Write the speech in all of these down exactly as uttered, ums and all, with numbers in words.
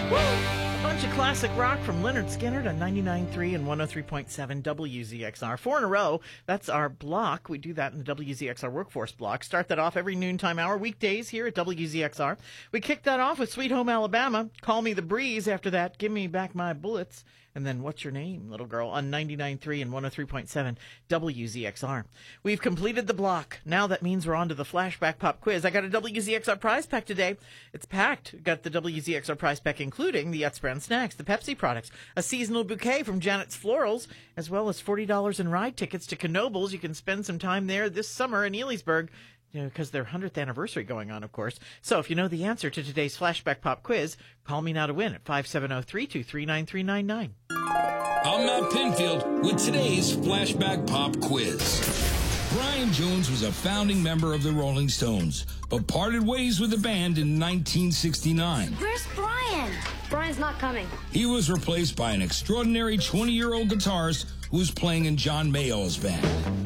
A bunch of classic rock from Lynyrd Skynyrd on ninety-nine point three and one oh three point seven W Z X R. Four in a row. That's our block. We do that in the W Z X R Workforce block. Start that off every noontime hour, weekdays here at W Z X R. We kick that off with Sweet Home Alabama. Call Me the Breeze. After that, Give Me Back My Bullets. And then What's Your Name, Little Girl, on ninety-nine point three and one oh three point seven W Z X R. We've completed the block. Now that means we're on to the Flashback Pop Quiz. I got a W Z X R prize pack today. It's packed. Got the W Z X R prize pack, including the Utz Brand Snacks, the Pepsi products, a seasonal bouquet from Janet's Florals, as well as forty dollars in ride tickets to Knoebels. You can spend some time there this summer in Elysburg, you know, because their hundredth anniversary going on, of course. So if you know the answer to today's Flashback Pop Quiz, call me now to win at five seven zero, three two three, nine three nine nine. I'm Matt Pinfield with today's Flashback Pop Quiz. Brian Jones was a founding member of the Rolling Stones, but parted ways with the band in nineteen sixty-nine. Where's Brian? Brian's not coming. He was replaced by an extraordinary twenty-year-old guitarist who was playing in John Mayall's band.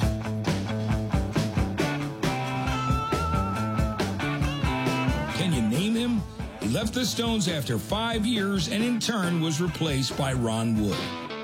Can you name him? He left the Stones after five years and in turn was replaced by Ron Wood.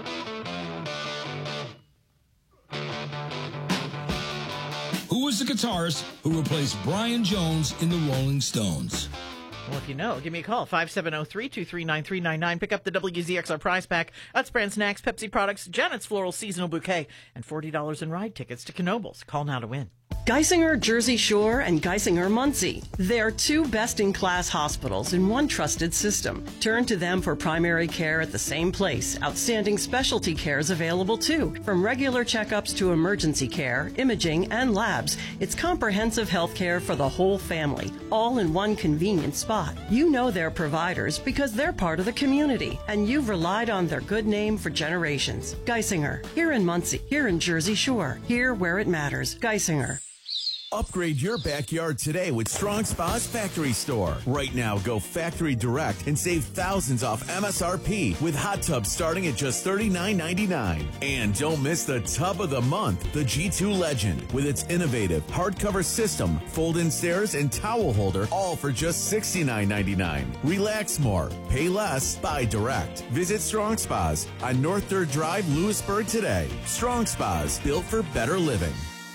Who was the guitarist who replaced Brian Jones in the Rolling Stones? Well, if you know, give me a call, five seven zero, three two three, nine three nine nine. Pick up the W Z X R prize pack, Utz Brand Snacks, Pepsi products, Janet's Floral Seasonal Bouquet, and forty dollars in ride tickets to Knoebels. Call now to win. Geisinger Jersey Shore and Geisinger Muncie. They're two best-in-class hospitals in one trusted system. Turn to them for primary care at the same place. Outstanding specialty care is available too. From regular checkups to emergency care, imaging, and labs, it's comprehensive health care for the whole family, all in one convenient spot. You know their providers because they're part of the community, and you've relied on their good name for generations. Geisinger, here in Muncie, here in Jersey Shore, here where it matters. Geisinger. Upgrade your backyard today with Strong Spa's Factory Store. Right now, go factory direct and save thousands off M S R P with hot tubs starting at just thirty-nine ninety-nine. And don't miss the tub of the month, the G two Legend, with its innovative hardcover system, fold-in stairs, and towel holder, all for just sixty-nine ninety-nine. Relax more, pay less, buy direct. Visit Strong Spas on North third Drive, Lewisburg today. Strong Spas, built for better living.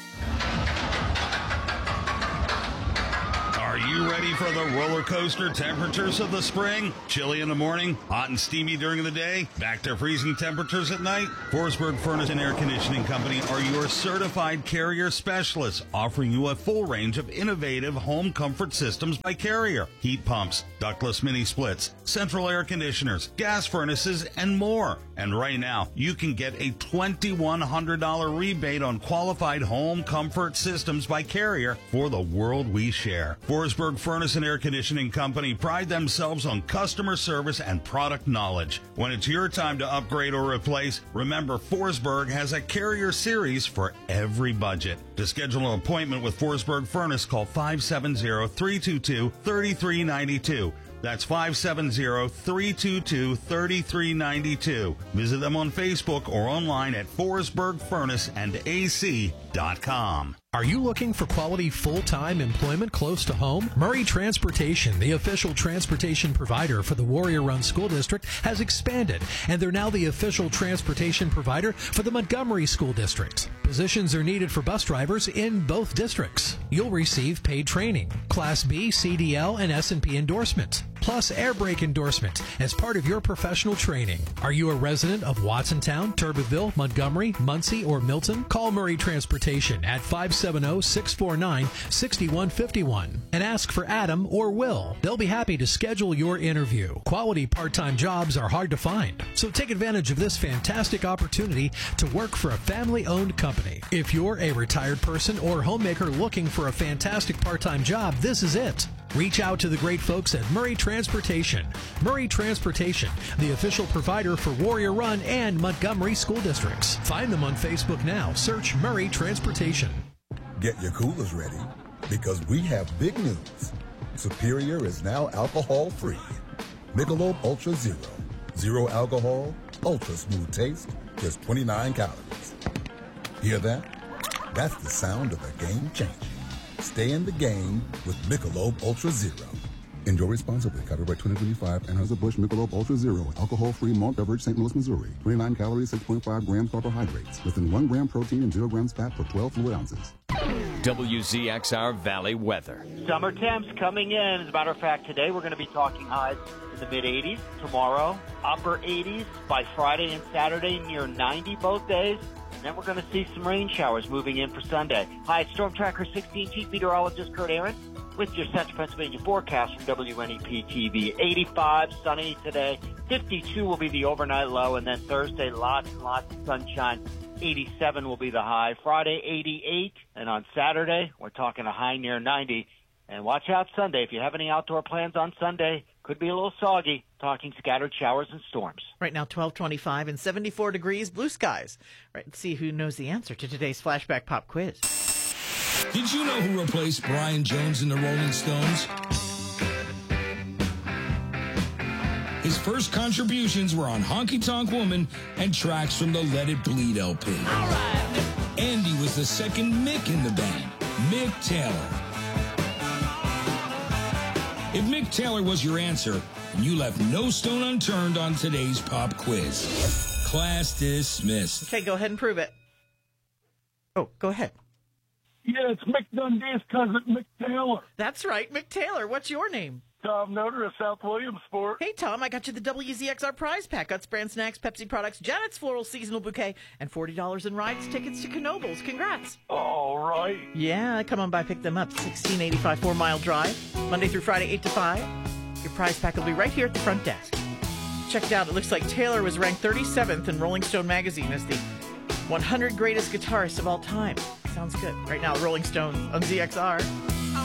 Are you ready for the roller coaster temperatures of the spring? Chilly in the morning, hot and steamy during the day, back to freezing temperatures at night? Forsberg Furnace and Air Conditioning Company are your certified Carrier specialists, offering you a full range of innovative home comfort systems by Carrier. Heat pumps, ductless mini splits, central air conditioners, gas furnaces, and more. And right now, you can get a twenty-one hundred dollars rebate on qualified home comfort systems by Carrier for the world we share. Forsberg Furnace and Air Conditioning Company pride themselves on customer service and product knowledge. When it's your time to upgrade or replace, remember Forsberg has a Carrier series for every budget. To schedule an appointment with Forsberg Furnace, call five seven zero, three two two, three three nine two. That's five seven zero, three two two, three three nine two. Visit them on Facebook or online at forsberg furnace and A C dot com. Are you looking for quality full-time employment close to home? Murray Transportation, the official transportation provider for the Warrior Run School District, has expanded, and they're now the official transportation provider for the Montgomery School District. Positions are needed for bus drivers in both districts. You'll receive paid training, Class B, C D L, and S and P endorsement, plus air brake endorsement as part of your professional training. Are you a resident of Watsontown, Turbeville, Montgomery, Muncie, or Milton? Call Murray Transportation at five seven zero, six four nine, six one five one and ask for Adam or Will. They'll be happy to schedule your interview. Quality part-time jobs are hard to find, so take advantage of this fantastic opportunity to work for a family-owned company. If you're a retired person or homemaker looking for a fantastic part-time job, this is it. Reach out to the great folks at Murray Transportation. Murray Transportation, the official provider for Warrior Run and Montgomery school districts. Find them on Facebook now. Search Murray Transportation. Get your coolers ready, because we have big news. Superior is now alcohol-free. Michelob Ultra Zero. Zero alcohol, ultra smooth taste, just twenty-nine calories. Hear that? That's the sound of a game changer. Stay in the game with Michelob Ultra Zero. Enjoy responsibly. Copyright twenty twenty-five. Anheuser-Busch Michelob Ultra Zero. Alcohol-free malt beverage, Saint Louis, Missouri. twenty-nine calories, six point five grams carbohydrates. Less than one gram protein and zero grams fat for twelve fluid ounces. W Z X R Valley weather. Summer temps coming in. As a matter of fact, today we're going to be talking highs in the mid eighties. Tomorrow, upper eighties. By Friday and Saturday, near ninety both days. And then we're going to see some rain showers moving in for Sunday. Hi, it's Storm Tracker sixteen Chief Meteorologist Kurt Aaron with your Central Pennsylvania forecast from W N E P T V. eighty-five, sunny today. fifty-two will be the overnight low. And then Thursday, lots and lots of sunshine. eighty-seven will be the high. Friday, eighty-eight. And on Saturday, we're talking a high near ninety. And watch out Sunday. If you have any outdoor plans on Sunday, could be a little soggy. Talking scattered showers and storms. Right now, twelve twenty-five and seventy-four degrees, blue skies. Right, let's see who knows the answer to today's Flashback Pop Quiz. Did you know who replaced Brian Jones in the Rolling Stones? His first contributions were on Honky Tonk Woman and tracks from the Let It Bleed L P. Andy was the second Mick in the band, Mick Taylor. If Mick Taylor was your answer, you left no stone unturned on today's pop quiz. Class dismissed. Okay, go ahead and prove it. Oh, go ahead. Yeah, it's Mick Dundee's cousin, Mick Taylor. That's right, Mick Taylor. What's your name? Tom Noter of South Williamsport. Hey, Tom, I got you the W Z X R prize pack. Guts Brand Snacks, Pepsi Products, Janet's Floral Seasonal Bouquet, and forty dollars in rides tickets to Knoebels. Congrats. All right. Yeah, come on by, pick them up. sixteen eighty-five Four Mile Drive, Monday through Friday, eight to five. Your prize pack will be right here at the front desk. Check it out. It looks like Taylor was ranked thirty-seventh in Rolling Stone magazine as the one hundred greatest guitarists of all time. Sounds good. Right now, Rolling Stones on Z X R.